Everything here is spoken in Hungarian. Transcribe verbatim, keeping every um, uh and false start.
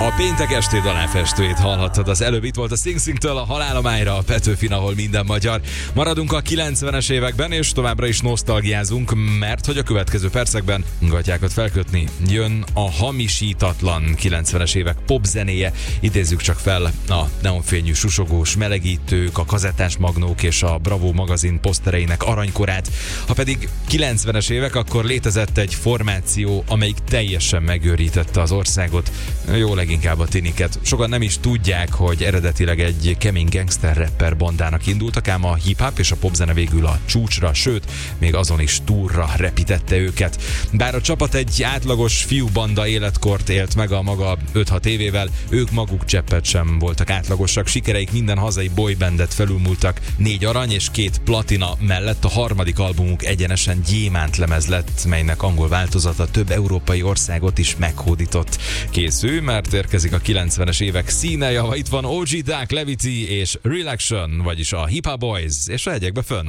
A péntek esti dalánfestőjét hallhattad, az előbb itt volt a Sing Singtől a Halálomájra, a Petőfin, ahol minden magyar. Maradunk a kilencvenes években, és továbbra is nosztalgiázunk, mert hogy a következő percekben gatyákat felkötni. Jön a hamisítatlan kilencvenes évek popzenéje, idézzük csak fel a neonfényű susogós melegítők, a kazettás magnók és a Bravo magazin posztereinek aranykorát. Ha pedig kilencvenes évek, akkor létezett egy formáció, amelyik teljesen megőrítette az országot. Jó, leginkább a tiniket. Sokan nem is tudják, hogy eredetileg egy kemény gangster rapper bandának indultak, ám a hip-hop és a popzene végül a csúcsra, sőt, még azon is túlra repítette őket. Bár a csapat egy átlagos fiúbanda életkort élt meg a maga öt-hat évével, ők maguk cseppet sem voltak átlagosak. Sikereik minden hazai boybandet felülmúltak. Négy arany és két platina mellett a harmadik albumuk egyenesen gyémánt lemez lett, melynek angol változata több európai országot is meghódított. Készül, mert érkezik a kilencvenes évek színe, java itt van o gé Dark, Levity és Relaxation, vagyis a Hip Hop Boys, és a hegyekbe fönn.